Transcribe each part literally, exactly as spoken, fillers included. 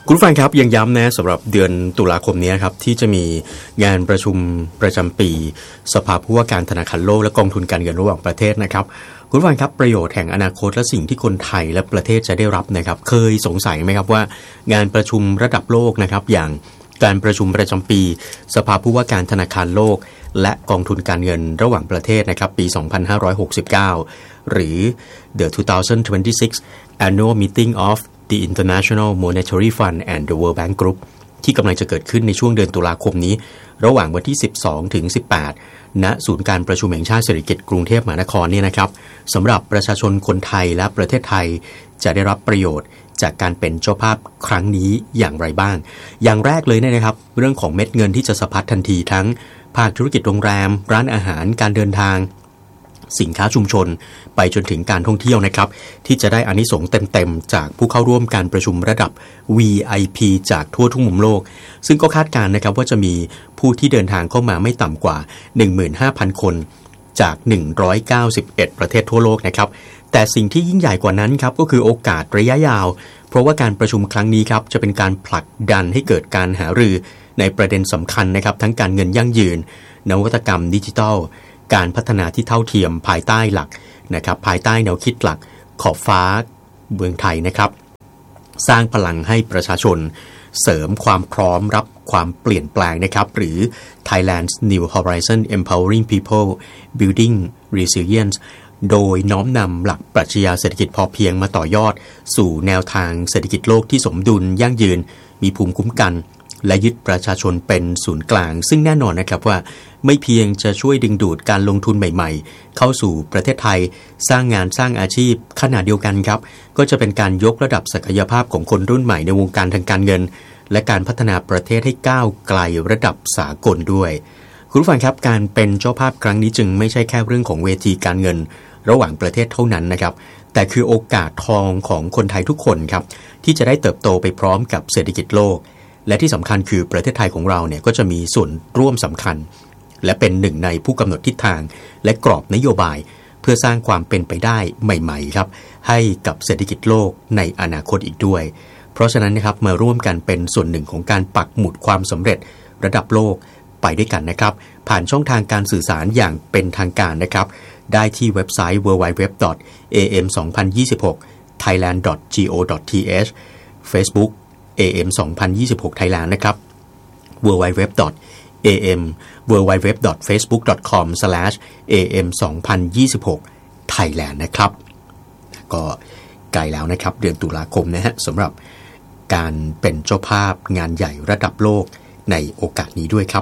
คุณผู้ฟังครับยังย้ำนะสำหรับเดือนตุลาคมนี้ครับที่จะมีงานประชุมประจำปีสภาผู้ว่าการธนาคารโลกและกองทุนการเงินระหว่างประเทศนะครับคุณผู้ฟังครับประโยชน์แห่งอนาคตและสิ่งที่คนไทยและประเทศจะได้รับนะครับเคยสงสัยไหมครับว่างานประชุมระดับโลกนะครับอย่างการประชุมประจำปีสภาผู้ว่าการธนาคารโลกและกองทุนการเงินระหว่างประเทศนะครับปีสองพันห้าร้อยหกสิบเก้าหรือ The สองพันยี่สิบหก Annual Meeting of the International Monetary Fund and the World Bank Group ที่กำลังจะเกิดขึ้นในช่วงเดือนตุลาคมนี้ระหว่างวันที่สิบสองถึงสิบแปดณศูนย์การประชุมแห่งชาติเศรษฐกิจกรุงเทพมหานครเนี่ยนะครับสำหรับประชาชนคนไทยและประเทศไทยจะได้รับประโยชน์จากการเป็นเจ้าภาพครั้งนี้อย่างไรบ้างอย่างแรกเลยเนี่ยนะครับเรื่องของเม็ดเงินที่จะสะพัดทันทีทั้งภาคธุรกิจโรงแรมร้านอาหารการเดินทางสินค้าชุมชนไปจนถึงการท่องเที่ยวนะครับที่จะได้อานิสงส์เต็มๆจากผู้เข้าร่วมการประชุมระดับ วี ไอ พี จากทั่วทุกมุมโลกซึ่งก็คาดการณ์นะครับว่าจะมีผู้ที่เดินทางเข้ามาไม่ต่ำกว่า หนึ่งหมื่นห้าพัน คนจากหนึ่งร้อยเก้าสิบเอ็ดประเทศทั่วโลกนะครับแต่สิ่งที่ยิ่งใหญ่กว่านั้นครับก็คือโอกาสระยะยาวเพราะว่าการประชุมครั้งนี้ครับจะเป็นการผลักดันให้เกิดการหารือในประเด็นสำคัญนะครับทั้งการเงินยั่งยืนนวัตกรรมดิจิทัลการพัฒนาที่เท่าเทียมภายใต้หลักนะครับภายใต้แนวคิดหลักขอบฟ้าเมืองไทยนะครับสร้างพลังให้ประชาชนเสริมความพร้อมรับความเปลี่ยนแปลงนะครับหรือ Thailand's New Horizon Empowering People Building Resilience โดยน้อมนำหลักปรัชญาเศรษฐกิจพอเพียงมาต่อยอดสู่แนวทางเศรษฐกิจโลกที่สมดุลยั่งยืนมีภูมิคุ้มกันและยึดประชาชนเป็นศูนย์กลางซึ่งแน่นอนนะครับว่าไม่เพียงจะช่วยดึงดูดการลงทุนใหม่ๆเข้าสู่ประเทศไทยสร้างงานสร้างอาชีพขณะเดียวกันครับก็จะเป็นการยกระดับศักยภาพของคนรุ่นใหม่ในวงการทางการเงินและการพัฒนาประเทศให้ก้าวไกลระดับสากลด้วยคุณผู้ฟังครับการเป็นเจ้าภาพครั้งนี้จึงไม่ใช่แค่เรื่องของเวทีการเงินระหว่างประเทศเท่านั้นนะครับแต่คือโอกาสทองของคนไทยทุกคนครับที่จะได้เติบโตไปพร้อมกับเศรษฐกิจโลกและที่สำคัญคือประเทศไทยของเราเนี่ยก็จะมีส่วนร่วมสำคัญและเป็นหนึ่งในผู้กำหนดทิศทางและกรอบนโยบายเพื่อสร้างความเป็นไปได้ใหม่ๆครับให้กับเศรษฐกิจโลกในอนาคตอีกด้วยเพราะฉะนั้นนะครับมาร่วมกันเป็นส่วนหนึ่งของการปักหมุดความสำเร็จระดับโลกไปด้วยกันนะครับผ่านช่องทางการสื่อสารอย่างเป็นทางการนะครับได้ที่เว็บไซต์ ดับเบิลยู ดับเบิลยู ดับเบิลยู ดอท เอ เอ็ม สองพันยี่สิบหก ไทยแลนด์ ดอท จี โอ ดอท ที เอช Facebook เอ เอ็ม สองพันยี่สิบหก Thailand นะครับ ดับเบิลยู ดับเบิลยู ดับเบิลยู ดอท เอ เอ็ม ดับเบิลยู ดับเบิลยู ดับเบิลยู ดอท เฟซบุ๊ก ดอท คอม สแลช เอ เอ็ม สองพันยี่สิบหก Thailand นะครับก็ใกล้แล้วนะครับเดือนตุลาคมนะฮะสำหรับการเป็นเจ้าภาพงานใหญ่ระดับโลกในโอกาสนี้ด้วยครับ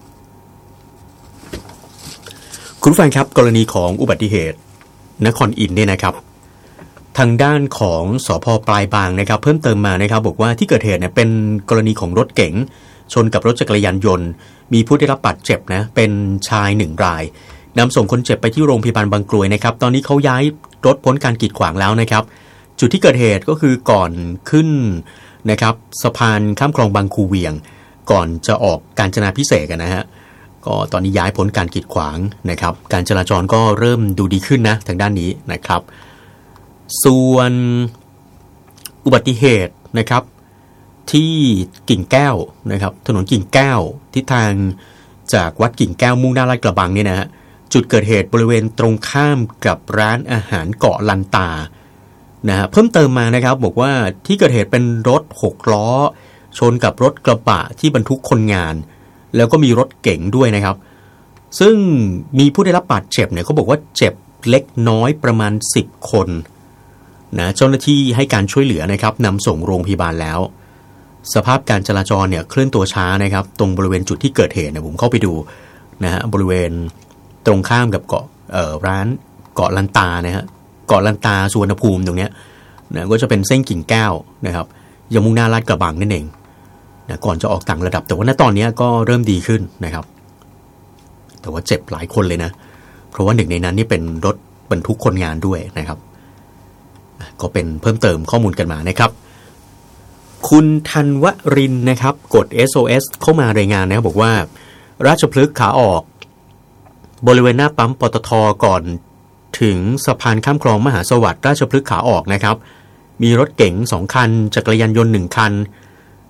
คุณผู้ฟังครับกรณีของอุบัติเหตุนครอินทร์เนี่ยนะครับทางด้านของสภ.ปลายบางนะครับเพิ่มเติมมานะครับบอกว่าที่เกิดเหตุเนี่ยเป็นกรณีของรถเก๋งชนกับรถจักรยานยนต์มีผู้ได้รับบาดเจ็บนะเป็นชายหนึ่งรายนำส่งคนเจ็บไปที่โรงพยาบาลบางกรวยนะครับตอนนี้เขาย้ายรถพ้นการกีดขวางแล้วนะครับจุดที่เกิดเหตุก็คือก่อนขึ้นนะครับสะพานข้ามคลองบางคูเวียงก่อนจะออกกาญจนาภิเษกนะฮะก็ตอนนี้ย้ายพ้นการกีดขวางนะครับการจราจรก็เริ่มดูดีขึ้นนะทางด้านนี้นะครับส่วนอุบัติเหตุนะครับที่กิ่งแก้วนะครับถนนกิ่งแก้วทิศทางจากวัดกิ่งแก้วมุ่งหน้าลาดกระบังเนี่ยนะฮะจุดเกิดเหตุบริเวณตรงข้ามกับร้านอาหารเกาะลันตานะฮะเพิ่มเติมมานะครับบอกว่าที่เกิดเหตุเป็นรถหกล้อชนกับรถกระบะที่บรรทุกคนงานแล้วก็มีรถเก๋งด้วยนะครับซึ่งมีผู้ได้รับบาดเจ็บเนี่ยเขาบอกว่าเจ็บเล็กน้อยประมาณสิบคนนะเจ้าหน้าที่ให้การช่วยเหลือนะครับนำส่งโรงพยาบาลแล้วสภาพการจราจรเนี่ยเคลื่อนตัวช้านะครับตรงบริเวณจุดที่เกิดเหตุเนี่ยผมเข้าไปดูนะฮะบริเวณตรงข้ามกับเกาะเอ่อร้านเกาะลันตานะฮะเกาะลันตาสุวรรณภูมิตรงเนี้ยนะก็จะเป็นเส้นกิ่งแก้วนะครับยังมุ่งหน้าลาดกระบังนั่นเองนะก่อนจะออกต่างระดับแต่ว่าณตอนนี้ก็เริ่มดีขึ้นนะครับแต่ว่าเจ็บหลายคนเลยนะเพราะว่าหนึ่งในนั้นนี่เป็นรถบรรทุกคนงานด้วยนะครับก็เป็นเพิ่มเติมข้อมูลกันมานะครับคุณธันวรินทร์นะครับกด เอส โอ เอส เข้ามารายงานนะครับบอกว่าราชพฤกษ์ขาออกบริเวณหน้าปั๊มปตท.ก่อนถึงสะพานข้ามคลองมหาสวัสดิ์ราชพฤกษ์ขาออกนะครับมีรถเก๋งสองคันจักรยานยนต์หนึ่งคัน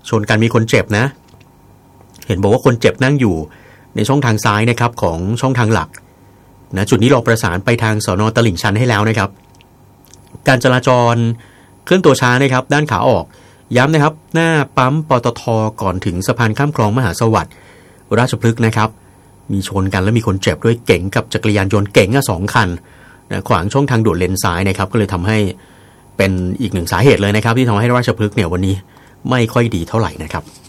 ชนกันมีคนเจ็บนะเห็นบอกว่าคนเจ็บนั่งอยู่ในช่องทางซ้ายนะครับของช่องทางหลักนะจุดนี้เราประสานไปทางสน.ตลิ่งชันให้แล้วนะครับการจราจรเคลื่อนตัวช้านะครับด้านขาออกย้ำนะครับหน้าปั๊มปตท.ก่อนถึงสะพานข้ามคลองมหาสวัสดิ์ราชพฤกษ์นะครับมีชนกันและมีคนเจ็บด้วยเก๋งกับจักรยานยนต์เก๋งสองคันนะขวางช่องทางด่วนเลนซ้ายนะครับก็เลยทำให้เป็นอีกหนึ่งสาเหตุเลยนะครับที่ทำให้ราชพฤกษ์เนี่ยวันนี้ไม่ค่อยดีเท่าไหร่นะครับ